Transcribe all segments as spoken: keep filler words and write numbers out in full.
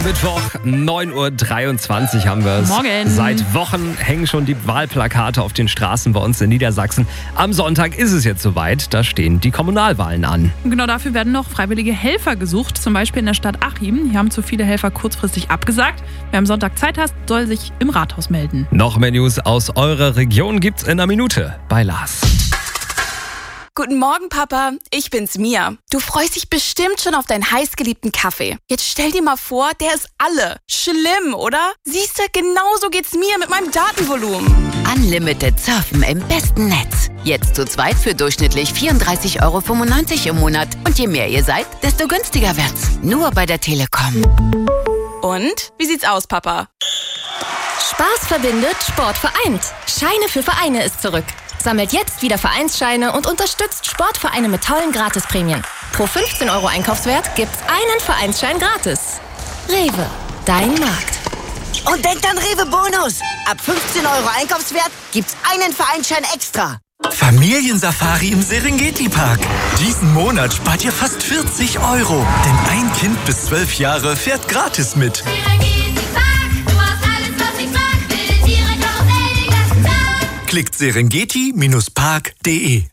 Mittwoch, neun Uhr dreiundzwanzig haben wir es. Morgen. Seit Wochen hängen schon die Wahlplakate auf den Straßen bei uns in Niedersachsen. Am Sonntag ist es jetzt soweit, da stehen die Kommunalwahlen an. Genau dafür werden noch freiwillige Helfer gesucht, zum Beispiel in der Stadt Achim. Hier haben zu viele Helfer kurzfristig abgesagt. Wer am Sonntag Zeit hat, soll sich im Rathaus melden. Noch mehr News aus eurer Region gibt's in einer Minute bei Lars. Guten Morgen, Papa. Ich bin's, Mia. Du freust dich bestimmt schon auf deinen heißgeliebten Kaffee. Jetzt stell dir mal vor, der ist alle. Schlimm, oder? Siehst du, genauso geht's mir mit meinem Datenvolumen. Unlimited Surfen im besten Netz. Jetzt zu zweit für durchschnittlich vierunddreißig Euro fünfundneunzig im Monat. Und je mehr ihr seid, desto günstiger wird's. Nur bei der Telekom. Und? Wie sieht's aus, Papa? Spaß verbindet, Sport vereint. Scheine für Vereine ist zurück. Sammelt jetzt wieder Vereinsscheine und unterstützt Sportvereine mit tollen Gratisprämien. Pro fünfzehn Euro Einkaufswert gibt's einen Vereinsschein gratis. Rewe, dein Markt. Und denkt an Rewe Bonus. Ab fünfzehn Euro Einkaufswert gibt's einen Vereinsschein extra. Familiensafari im Serengeti-Park. Diesen Monat spart ihr fast vierzig Euro. Denn ein Kind bis zwölf Jahre fährt gratis mit. Serengeti-Park, du hast alles, was ich mag. Wilde Tiere, Karussell, den ganzen Tag. Klickt serengeti Park punkt de.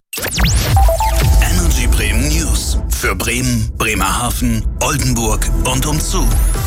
Energy Bremen News. Für Bremen, Bremerhaven, Oldenburg und umzu.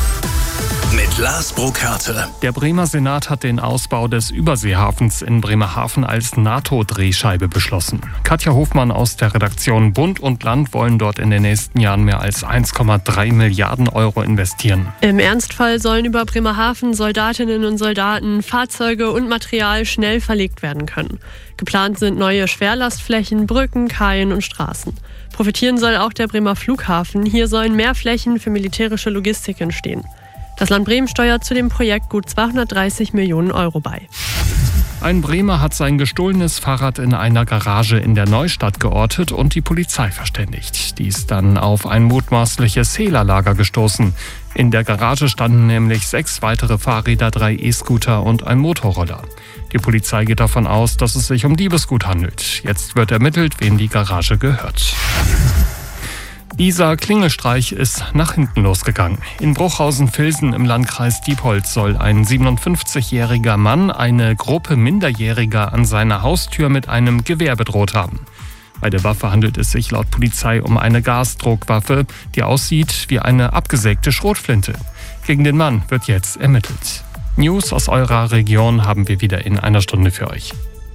Mit Lars Burkhardt. Der Bremer Senat hat den Ausbau des Überseehafens in Bremerhaven als NATO-Drehscheibe beschlossen. Katja Hofmann aus der Redaktion Bund und Land wollen dort in den nächsten Jahren mehr als eins Komma drei Milliarden Euro investieren. Im Ernstfall sollen über Bremerhaven Soldatinnen und Soldaten, Fahrzeuge und Material schnell verlegt werden können. Geplant sind neue Schwerlastflächen, Brücken, Kaien und Straßen. Profitieren soll auch der Bremer Flughafen. Hier sollen mehr Flächen für militärische Logistik entstehen. Das Land Bremen steuert zu dem Projekt gut zweihundertdreißig Millionen Euro bei. Ein Bremer hat sein gestohlenes Fahrrad in einer Garage in der Neustadt geortet und die Polizei verständigt. Die ist dann auf ein mutmaßliches Hehlerlager gestoßen. In der Garage standen nämlich sechs weitere Fahrräder, drei E-Scooter und ein Motorroller. Die Polizei geht davon aus, dass es sich um Diebesgut handelt. Jetzt wird ermittelt, wem die Garage gehört. Dieser Klingelstreich ist nach hinten losgegangen. In Bruchhausen-Vilsen im Landkreis Diepholz soll ein siebenundfünfzigjähriger Mann eine Gruppe Minderjähriger an seiner Haustür mit einem Gewehr bedroht haben. Bei der Waffe handelt es sich laut Polizei um eine Gasdruckwaffe, die aussieht wie eine abgesägte Schrotflinte. Gegen den Mann wird jetzt ermittelt. News aus eurer Region haben wir wieder in einer Stunde für euch.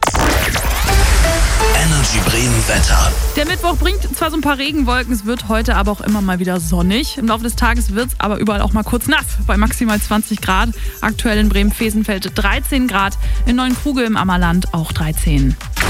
Energy Bremen Wetter. Der Mittwoch bringt zwar so ein paar Regenwolken, es wird heute aber auch immer mal wieder sonnig. Im Laufe des Tages wird es aber überall auch mal kurz nass, bei maximal zwanzig Grad. Aktuell in Bremen-Vesenfeld dreizehn Grad, in Neuenkrugel im Ammerland auch dreizehn.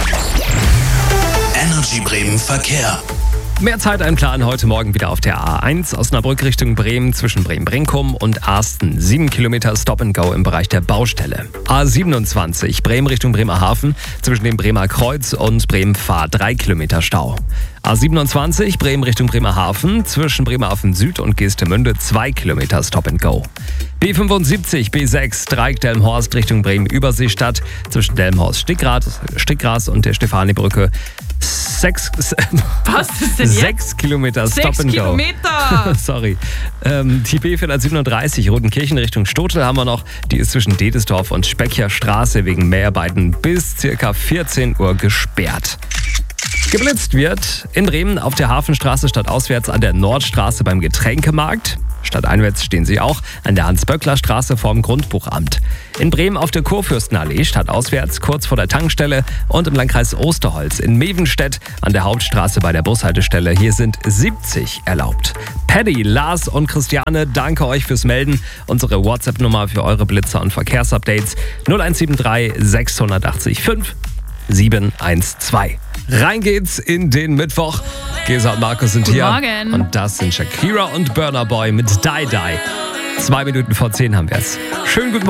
Energy Bremen Verkehr. Mehr Zeit einplanen heute Morgen wieder auf der A eins Osnabrück Richtung Bremen zwischen Bremen-Brinkum und Arsten. Sieben Kilometer Stop-and-Go im Bereich der Baustelle. A siebenundzwanzig Bremen Richtung Bremerhaven zwischen dem Bremer Kreuz und Bremen-Fahr. Drei Kilometer Stau. A siebenundzwanzig Bremen Richtung Bremerhaven zwischen Bremerhaven Süd und Geestemünde. Zwei Kilometer Stop-and-Go. B fünfundsiebzig B sechs Dreieck-Delmenhorst Richtung Bremen-Überseestadt zwischen Delmenhorst-Stickgras Stickgras und der Stefanibrücke. Sechs, Was ist denn sechs Kilometer Stop Sechs and Go. Kilometer! Sorry. Ähm, die B vierhundertsiebenunddreißig Rodenkirchen Richtung Stotel haben wir noch. Die ist zwischen Dedesdorf und Speckjer Straße wegen Mäharbeiten bis ca. vierzehn Uhr gesperrt. Geblitzt wird in Bremen auf der Hafenstraße stadtauswärts an der Nordstraße beim Getränkemarkt. Stadteinwärts stehen sie auch an der Hans-Böckler-Straße vorm Grundbuchamt. In Bremen auf der Kurfürstenallee stadtauswärts kurz vor der Tankstelle und im Landkreis Osterholz. In Mevenstedt an der Hauptstraße bei der Bushaltestelle. Hier sind siebzig erlaubt. Paddy, Lars und Christiane, danke euch fürs Melden. Unsere WhatsApp-Nummer für eure Blitzer und Verkehrsupdates null eins sieben drei sechs acht fünf sieben eins zwei. Rein geht's in den Mittwoch. Gesa und Markus sind Guten hier. Morgen. Und das sind Shakira und Burna Boy mit Die Die. Zwei Minuten vor zehn haben wir es. Schönen guten Morgen.